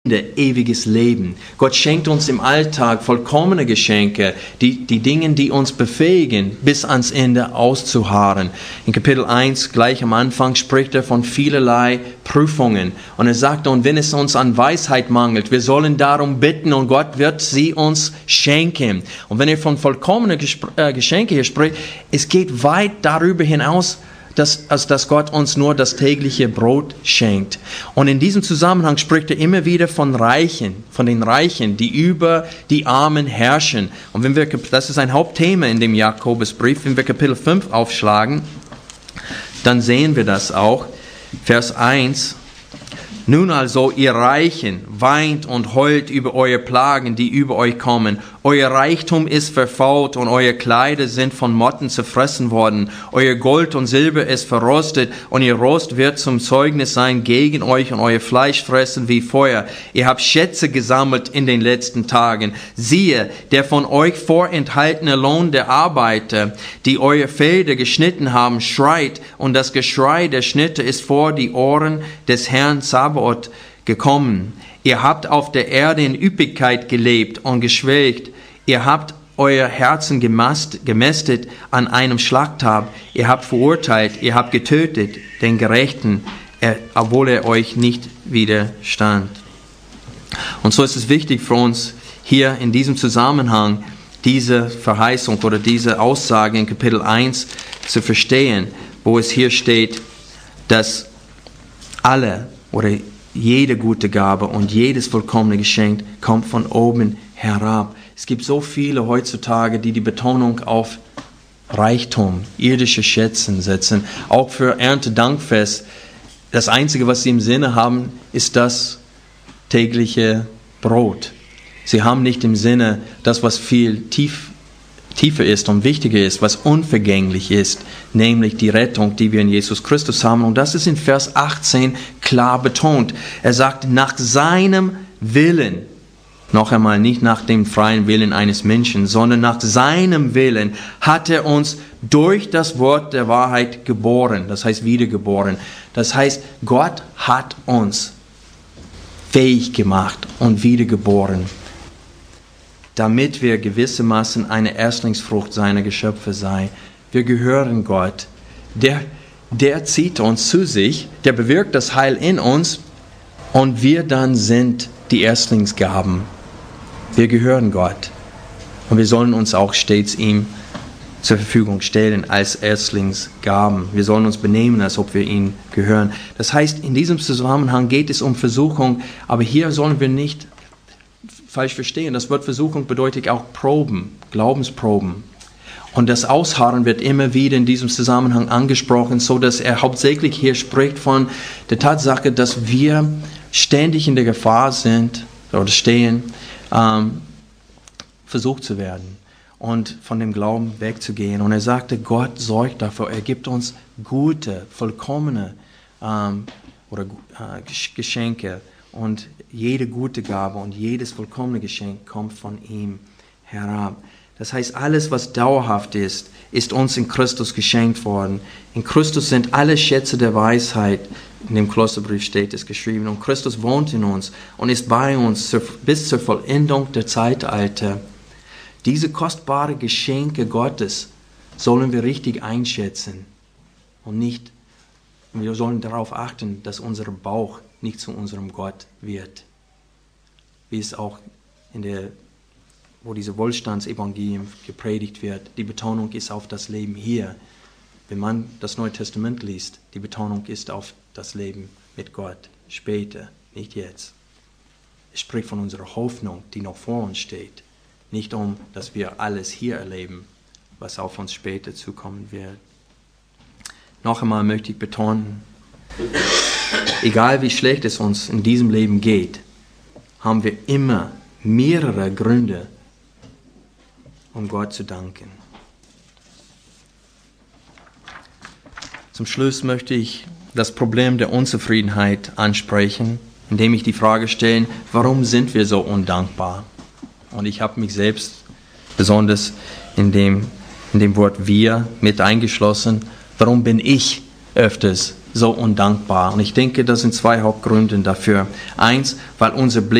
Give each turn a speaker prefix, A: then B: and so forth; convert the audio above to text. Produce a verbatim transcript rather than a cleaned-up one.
A: ewiges Leben. Gott schenkt uns im Alltag vollkommene Geschenke, die, die Dinge, die uns befähigen, bis ans Ende auszuharren. In Kapitel eins, gleich am Anfang, spricht er von vielerlei Prüfungen. Und er sagt, und wenn es uns an Weisheit mangelt, wir sollen darum bitten und Gott wird sie uns schenken. Und wenn er von vollkommenen Geschenke hier spricht, es geht weit darüber hinaus, Dass, als dass Gott uns nur das tägliche Brot schenkt. Und in diesem Zusammenhang spricht er immer wieder von Reichen, von den Reichen, die über die Armen herrschen. Und wenn wir, das ist ein Hauptthema in dem Jakobusbrief, wenn wir Kapitel fünf aufschlagen, dann sehen wir das auch. Vers eins. Nun also, ihr Reichen, weint und heult über eure Plagen, die über euch kommen. Euer Reichtum ist verfault und eure Kleider sind von Motten zerfressen worden. Euer Gold und Silber ist verrostet und ihr Rost wird zum Zeugnis sein gegen euch und euer Fleisch fressen wie Feuer. Ihr habt Schätze gesammelt in den letzten Tagen. Siehe, der von euch vorenthaltene Lohn der Arbeiter, die eure Felder geschnitten haben, schreit und das Geschrei der Schnitte ist vor die Ohren des Herrn Sabaoth gekommen. Ihr habt auf der Erde in Üppigkeit gelebt und geschwelgt. Ihr habt euer Herzen gemast, gemästet an einem Schlachtab. Ihr habt verurteilt, ihr habt getötet den Gerechten, er, obwohl er euch nicht widerstand. Und so ist es wichtig für uns, hier in diesem Zusammenhang diese Verheißung oder diese Aussage in Kapitel eins zu verstehen, wo es hier steht, dass alle oder jede gute Gabe und jedes vollkommene Geschenk kommt von oben herab. Es gibt so viele heutzutage, die die Betonung auf Reichtum, irdische Schätze setzen. Auch für Erntedankfest. Das Einzige, was sie im Sinne haben, ist das tägliche Brot. Sie haben nicht im Sinne das, was viel tief tiefer ist und wichtiger ist, was unvergänglich ist, nämlich die Rettung, die wir in Jesus Christus haben. Und das ist in Vers achtzehn klar betont. Er sagt, nach seinem Willen, noch einmal nicht nach dem freien Willen eines Menschen, sondern nach seinem Willen hat er uns durch das Wort der Wahrheit geboren, das heißt wiedergeboren. Das heißt, Gott hat uns fähig gemacht und wiedergeboren, damit wir gewissermaßen eine Erstlingsfrucht seiner Geschöpfe sei. Wir gehören Gott. Der, der zieht uns zu sich, der bewirkt das Heil in uns und wir dann sind die Erstlingsgaben. Wir gehören Gott und wir sollen uns auch stets ihm zur Verfügung stellen als Erstlingsgaben. Wir sollen uns benehmen, als ob wir ihm gehören. Das heißt, in diesem Zusammenhang geht es um Versuchung, aber hier sollen wir nicht falsch verstehen. Das Wort Versuchung bedeutet auch Proben, Glaubensproben. Und das Ausharren wird immer wieder in diesem Zusammenhang angesprochen, so dass er hauptsächlich hier spricht von der Tatsache, dass wir ständig in der Gefahr sind oder stehen, ähm, versucht zu werden und von dem Glauben wegzugehen. Und er sagte, Gott sorgt dafür, er gibt uns gute, vollkommene ähm, oder äh, Geschenke. Und jede gute Gabe und jedes vollkommene Geschenk kommt von ihm herab. Das heißt, alles, was dauerhaft ist, ist uns in Christus geschenkt worden. In Christus sind alle Schätze der Weisheit, in dem Kolosserbrief steht es geschrieben, und Christus wohnt in uns und ist bei uns bis zur Vollendung der Zeitalter. Diese kostbaren Geschenke Gottes sollen wir richtig einschätzen und nicht, wir sollen darauf achten, dass unser Bauch nicht zu unserem Gott wird. Wie es auch in der, wo diese Wohlstandsevangelium gepredigt wird, die Betonung ist auf das Leben hier. Wenn man das Neue Testament liest, die Betonung ist auf das Leben mit Gott später, nicht jetzt. Es spricht von unserer Hoffnung, die noch vor uns steht, nicht um, dass wir alles hier erleben, was auf uns später zukommen wird. Noch einmal möchte ich betonen, egal wie schlecht es uns in diesem Leben geht, haben wir immer mehrere Gründe, um Gott zu danken. Zum Schluss möchte ich das Problem der Unzufriedenheit ansprechen, indem ich die Frage stelle, warum sind wir so undankbar? Und ich habe mich selbst besonders in dem, in dem Wort wir mit eingeschlossen. Warum bin ich öfters so undankbar. Und ich denke, das sind zwei Hauptgründe dafür. Eins, weil unser Blick